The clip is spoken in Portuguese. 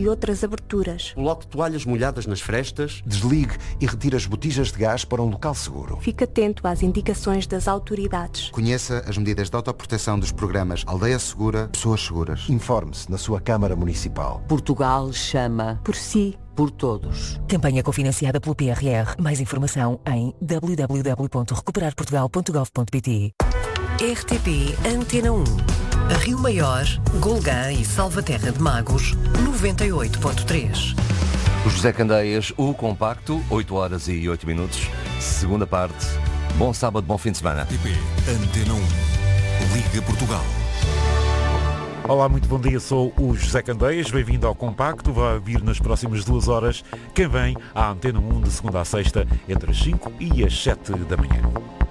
e outras aberturas. Coloque toalhas molhadas nas frestas. Desligue e retire as botijas de gás para um local seguro. Fique atento às indicações das autoridades. Conheça as medidas de autoproteção dos programas Aldeia Segura, Pessoas Seguras. Informe-se na sua Câmara Municipal. Portugal chama por si. Por todos. Campanha cofinanciada pelo PRR. Mais informação em www.recuperarportugal.gov.pt. RTP Antena 1. Rio Maior, Golgã e Salvaterra de Magos, 98.3. José Candeias, o compacto, 8 horas e 8 minutos. Segunda parte. Bom sábado, bom fim de semana. RTP Antena 1. Liga Portugal. Olá, muito bom dia, sou o José Candeias, bem-vindo ao Compacto. Vai ouvir nas próximas 2 horas quem vem à Antena 1 de segunda a sexta, entre as 5 e as 7 da manhã.